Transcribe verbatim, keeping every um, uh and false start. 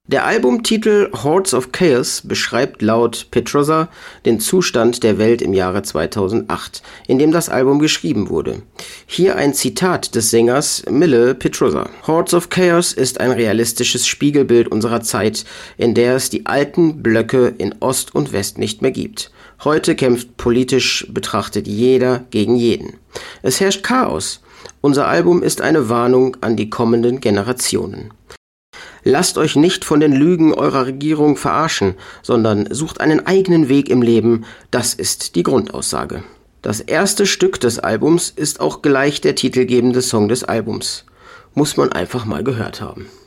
Der Albumtitel Hordes of Chaos beschreibt laut Petroza den Zustand der Welt im Jahre zweitausendacht, in dem das Album geschrieben wurde. Hier ein Zitat des Sängers Mille Petroza. Hordes of Chaos ist ein realistisches Spiegelbild unserer Zeit, in der es die alten Blöcke in Ost und West nicht mehr gibt. Heute kämpft politisch betrachtet jeder gegen jeden. Es herrscht Chaos. Unser Album ist eine Warnung an die kommenden Generationen. Lasst euch nicht von den Lügen eurer Regierung verarschen, sondern sucht einen eigenen Weg im Leben, das ist die Grundaussage. Das erste Stück des Albums ist auch gleich der titelgebende Song des Albums. Muss man einfach mal gehört haben.